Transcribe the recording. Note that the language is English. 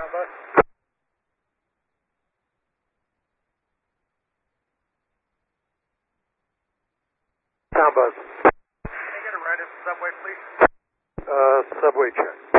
Town bus. Can I get a ride at the subway, please? Subway check.